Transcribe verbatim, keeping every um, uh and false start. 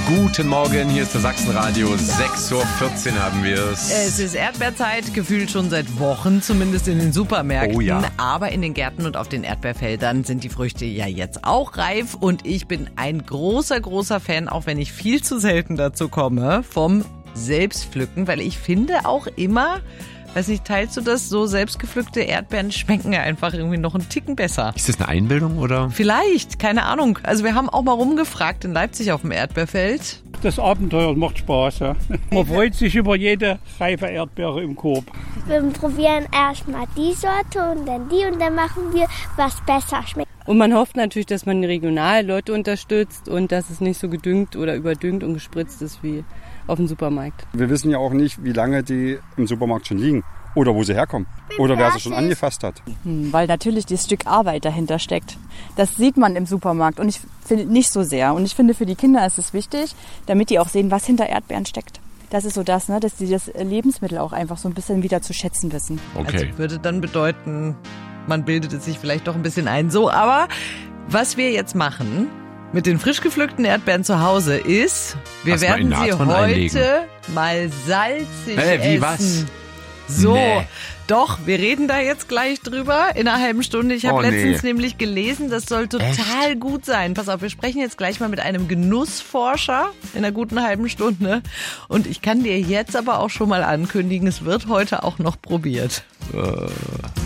Guten Morgen, hier ist der Sachsenradio. sechs Uhr vierzehn haben wir es. Es ist Erdbeerzeit, gefühlt schon seit Wochen, zumindest in den Supermärkten. Oh ja. Aber in den Gärten und auf den Erdbeerfeldern sind die Früchte ja jetzt auch reif. Und ich bin ein großer, großer Fan, auch wenn ich viel zu selten dazu komme, vom Selbstpflücken. Weil ich finde auch immer... Weiß nicht, teilst du das? So selbstgepflückte Erdbeeren schmecken ja einfach irgendwie noch einen Ticken besser. Ist das eine Einbildung oder? Vielleicht, keine Ahnung. Also wir haben auch mal rumgefragt in Leipzig auf dem Erdbeerfeld. Das Abenteuer macht Spaß. Ja. Man freut sich über jede reife Erdbeere im Korb. Wir probieren erstmal die Sorte und dann die und dann machen wir, was besser schmeckt. Und man hofft natürlich, dass man regional Leute unterstützt und dass es nicht so gedüngt oder überdüngt und gespritzt ist wie auf dem Supermarkt. Wir wissen ja auch nicht, wie lange die im Supermarkt schon liegen oder wo sie herkommen oder wer sie schon angefasst hat. Hm, weil natürlich dieses Stück Arbeit dahinter steckt. Das sieht man im Supermarkt und ich finde nicht so sehr. Und ich finde, für die Kinder ist es wichtig, damit die auch sehen, was hinter Erdbeeren steckt. Das ist so das, ne, dass sie das Lebensmittel auch einfach so ein bisschen wieder zu schätzen wissen. Okay. Also würde dann bedeuten, man bildet es sich vielleicht doch ein bisschen ein. So, aber was wir jetzt machen... Mit den frisch gepflückten Erdbeeren zu Hause ist, wir Erst mal werden in sie Natron heute einlegen. mal salzig Äh, wie essen. was? So, Nee. doch, wir reden da jetzt gleich drüber in einer halben Stunde. Ich habe Oh, nee. letztens nämlich gelesen, das soll total Echt? gut sein. Pass auf, wir sprechen jetzt gleich mal mit einem Genussforscher in einer guten halben Stunde. Und ich kann dir jetzt aber auch schon mal ankündigen, es wird heute auch noch probiert. Äh.